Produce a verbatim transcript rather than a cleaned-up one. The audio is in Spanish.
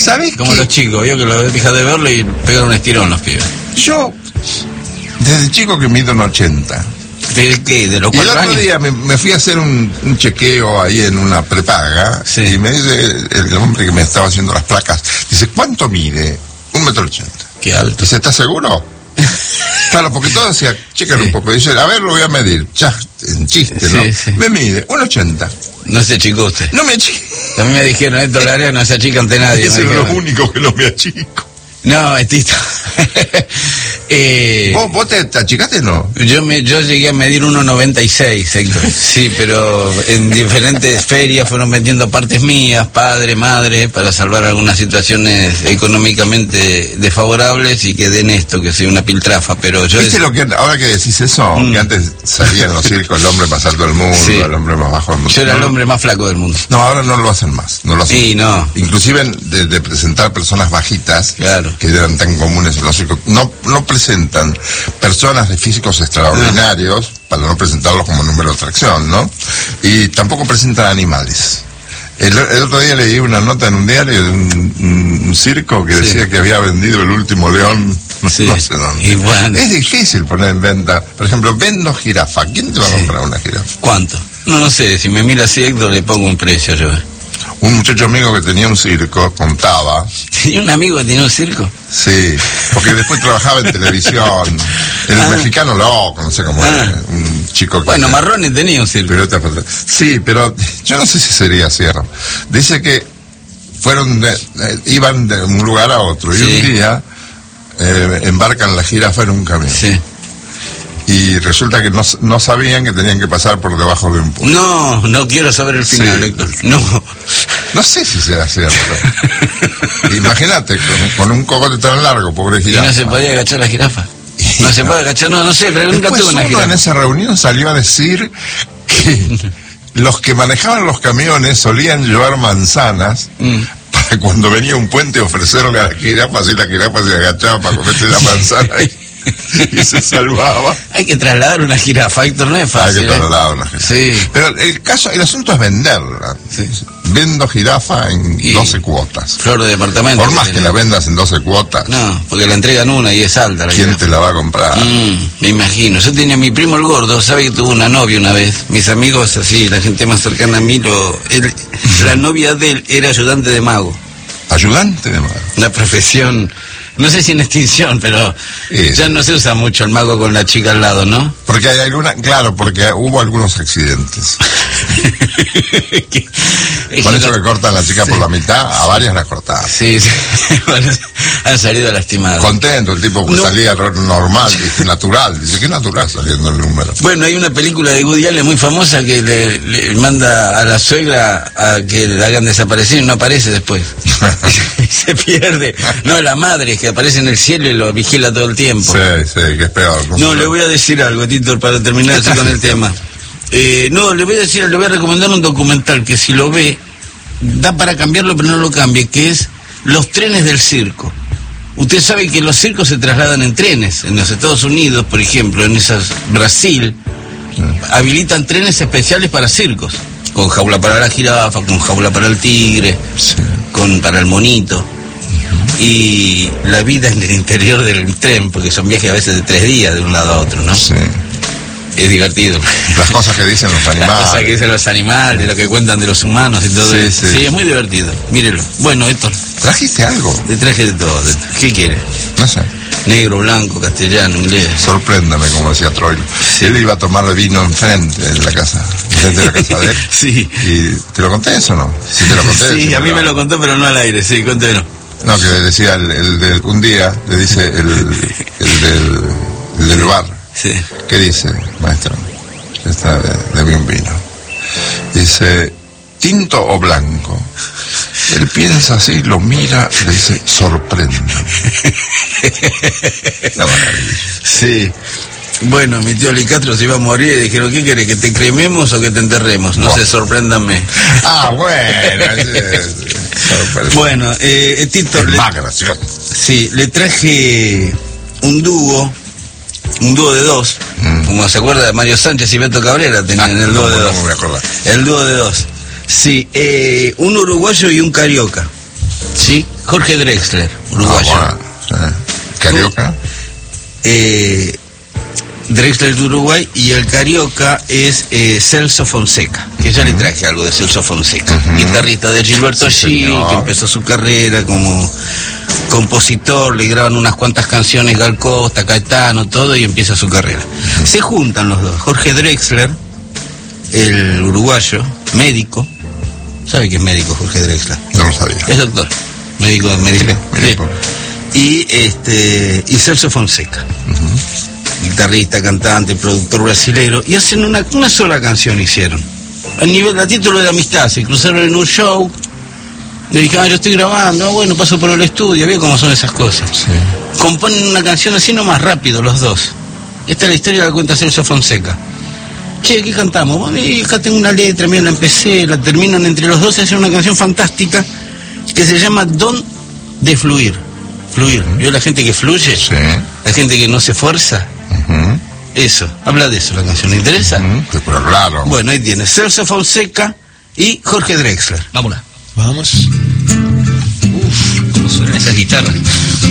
¿Sabés Como qué? los chicos, vio que lo dejas de verlo y pegan un estirón los pibes. Yo, desde chico que mido un ochenta. ¿De qué? ¿De los Y el cuatro otro años? día me, me fui a hacer un, un chequeo ahí en una prepaga. Sí. Y me dice el, el hombre que me estaba haciendo las placas, dice, ¿cuánto mide? Un metro ochenta. Qué alto. Dice, ¿estás seguro? Claro, porque todo decía, chécale Sí. un poco. Dice, a ver, lo voy a medir. Ya, en chiste, ¿no? Sí, sí. Me mide un ochenta. No se achicó usted. No me achico. A mí me dijeron, esto la área no se achica ante nadie. Ese me es lo dijeron. único que no me achico. No, Tito. eh, ¿Vos, vos te, te achicaste o no? yo, me, yo llegué a medir uno noventa y seis, Héctor. Sí, pero en diferentes ferias fueron vendiendo partes mías, padre, madre, para salvar algunas situaciones económicamente desfavorables y quedé en esto, que soy una piltrafa, pero yo... ¿Viste lo que, ahora que decís eso, Mm. que antes salía en los circos el hombre más alto del mundo, Sí. el hombre más bajo del mundo? Yo era el No, hombre más flaco del mundo. No, ahora no lo hacen más, no lo hacen. Sí, no. Inclusive de, de presentar personas bajitas, Claro. que eran tan comunes en los circos, no, no presentan personas de físicos extraordinarios, para no presentarlos como número de atracción, ¿no? Y tampoco presentan animales. El, el otro día leí una nota en un diario de un, un- un circo que Sí. decía que había vendido el último león, no, Sí. no sé dónde. Y bueno. Es difícil poner en venta, por ejemplo, vendo jirafa. ¿Quién te va a Sí. comprar una jirafa? ¿Cuánto? No, no sé, si me mira así, Héctor, le pongo un precio yo. Un muchacho amigo que tenía un circo contaba, ¿Tenía un amigo que tenía un circo? sí, porque después trabajaba en televisión, el Ah. mexicano loco, no sé cómo Ah. era, un chico que... Bueno, Marrone tenía un circo. Pero otra cosa. Sí, pero yo no sé si sería cierto. Dice que fueron, de- eh, iban de un lugar a otro y Sí. un día eh, embarcan la jirafa en un camión. Sí. Y resulta que no, s- no sabían que tenían que pasar por debajo de un puente. No, no quiero saber el final, Sí. Héctor. No. No sé si será cierto. Imagínate, con, con un cogote tan largo, pobre Y jirafa. no se podía agachar la jirafa. No se puede agachar, no, no sé, pero nunca Después tuve una uno en jirafa. esa reunión salió a decir que los que manejaban los camiones solían llevar manzanas Mm. para cuando venía un puente ofrecerle a la jirafa, así la jirafa se agachaba para comerse la manzana y, y se salvaba. Hay que trasladar una jirafa, Héctor, no es Hay fácil. que ¿eh? trasladar una jirafa. Sí. Pero el caso, el asunto es venderla. Sí. Vendo jirafa en Y- doce cuotas. Flor de departamento. Por más que tiene. la vendas en doce cuotas, No, porque la entregan una y es alta la ¿quién jirafa. te la va a comprar? Mm, me imagino. Yo tenía a mi primo el gordo, sabe que tuvo una novia una vez. Mis amigos, así, la gente más cercana a mí, lo, él- la novia de él era ayudante de mago. Ayudante de madre. Una profesión, no sé si en extinción, pero Sí, ya sí. no se usa mucho el mago con la chica al lado, ¿no? Porque hay alguna, claro, porque hubo algunos accidentes. Que- es Por que eso no- que cortan a la chica sí. por la mitad, a varias las cortaban. Sí, sí. Bueno, han salido lastimados. Contento, el tipo que No. salía ro- normal, dice, natural. Dice, ¿qué natural saliendo el número? Bueno, hay una película de Woody Allen muy famosa que le, le manda a la suegra a que la hagan desaparecer y no aparece después. Y se pierde. No, la madre que aparece en el cielo y lo vigila todo el tiempo. Sí, sí, que es peor. No, le voy a decir algo, Tito, para terminar así con el tema. Eh, no, le voy a decir, le voy a recomendar un documental que si lo ve, da para cambiarlo, pero no lo cambie, que es Los trenes del circo. Usted sabe que los circos se trasladan en trenes. En los Estados Unidos, por ejemplo, en esas Brasil, habilitan trenes especiales para circos. Con jaula para la jirafa, con jaula para el tigre, Sí. con para el monito. Y la vida en el interior del tren, porque son viajes a veces de tres días de un lado a otro, ¿no? Sí. Es divertido. Las cosas que dicen los Las animales. cosas que dicen los animales, lo que cuentan de los humanos y todo Sí, eso. sí. Sí, es muy divertido. Mírelo. Bueno, Héctor, ¿Trajiste algo? te traje de todo. de- ¿Qué quiere? No sé. Negro, blanco, castellano, inglés. Sorpréndame, como decía Troilo. Sí. Él iba a tomar vino enfrente de la casa, enfrente de la casa de él. Sí. ¿Y te lo conté eso o no? Si te lo conté. Sí, decímelo. a mí me lo contó, pero no al aire. Sí, cuéntelo. No, que le decía el, el del, un día, le dice el, el, del, el del bar. Sí. ¿Qué dice, maestro? Está de, de bien vino. Dice, ¿tinto o blanco? Él piensa así, lo mira, le dice, sorpréndame. Una maravilla. Sí. Bueno, mi tío Licastro se iba a morir y dijeron, ¿qué quiere? ¿Que te crememos o que te enterremos? No Oh. sé, sorpréndame. Ah, bueno. sí, sí, sorpréndame. Bueno, eh, Tito, Es le, más gracioso. sí, le traje un dúo, un dúo de dos, Mm. como se acuerda de Mario Sánchez y Beto Cabrera, tenían Ah, el dúo no, de no dos. me voy a acordar. El dúo de dos. Sí, eh, un uruguayo y un carioca. Sí, ¿sí? Jorge Drexler, uruguayo. Ah, bueno, sí. ¿Carioca? Eh, Drexler de Uruguay, y el carioca es eh, Celso Fonseca, que ya uh-huh. le traje algo de Celso Fonseca, uh-huh. guitarrista de Gilberto Sí, Gil, señor. que empezó su carrera como compositor, le graban unas cuantas canciones Gal Costa, Caetano, todo, y empieza su carrera. Uh-huh. Se juntan los dos, Jorge Drexler, el uruguayo, médico. ¿Sabe qué es médico Jorge Drexler? No lo sabía. Es doctor, médico de medicina. Sí, médico. Y este y Celso Fonseca, uh-huh. guitarrista, cantante, productor brasilero, y hacen una, una sola canción hicieron. A nivel, a título de amistad, se cruzaron en un show, le dijeron, ah, yo estoy grabando, ah, bueno, paso por el estudio, veo cómo son esas cosas. Sí. Componen una canción así nomás rápido los dos. Esta es la historia que la cuenta Celso Fonseca. Che, ¿qué cantamos? Bueno, y acá tengo una letra, mira, la empecé, la terminan entre los dos, y hacen una canción fantástica que se llama Don de Fluir. Fluir. ¿Vio la gente que fluye? Sí. La gente que no se esfuerza. Uh-huh. Eso, habla de eso la canción, ¿le interesa? Uh-huh. Sí, pero claro. Bueno, ahí tiene Celso Fonseca y Jorge Drexler. Vámonos. Vamos. Uf, cómo suenan esas guitarras.